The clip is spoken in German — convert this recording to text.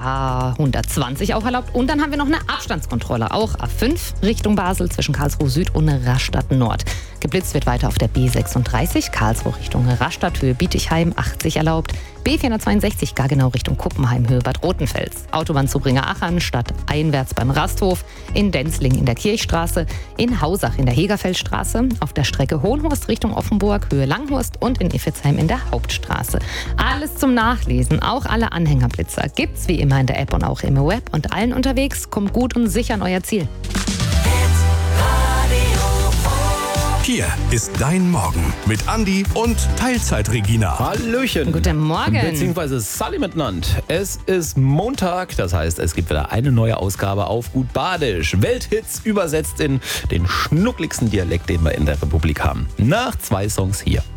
A120 auch erlaubt. Und dann haben wir noch eine Abstandskontrolle, auch A5 Richtung Basel zwischen Karlsruhe Süd und Rastatt Nord. Geblitzt wird weiter auf der B36 Karlsruhe Richtung Rastatt, Höhe Bietigheim 80 erlaubt. B462 Gaggenau Richtung Kuppenheim, Höhe Bad Rotenfels. Autobahn Zubringe-Achern stadteinwärts beim Rasthof, in Denzling in der Kirchstraße, in Hausach in der Hegerfeldstraße, auf der Strecke Hohenhorst Richtung Offenburg, Höhe Langhorst und in Iffezheim in der Hauptstraße. Alles zum Nachlesen, auch alle Anhängerblitzer gibt's wie immer in der App und auch im Web. Und allen unterwegs, kommt gut und sicher an euer Ziel. Hier ist dein Morgen mit Andi und Teilzeit-Regina. Hallöchen. Guten Morgen. Beziehungsweise Sally miteinander. Es ist Montag, das heißt, es gibt wieder eine neue Ausgabe auf Gut Badisch. Welthits übersetzt in den schnuckligsten Dialekt, den wir in der Republik haben. Nach 2 Songs hier.